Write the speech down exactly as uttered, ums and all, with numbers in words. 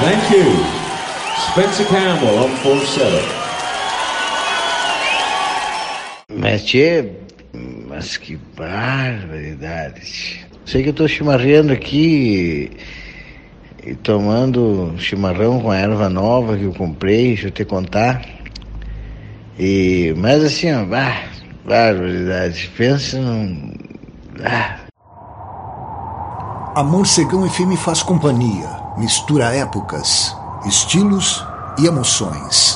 Thank you. Spencer Campbell, on falsetto. Mas, tchê, mas que barbaridade. Sei que eu tô chimarreando aqui e, e tomando chimarrão com a erva nova que eu comprei, deixa eu te contar. E, mas assim, ó, bah, barbaridade. Pensa num... Ah. A Morcegão F M faz companhia, mistura épocas, estilos e emoções.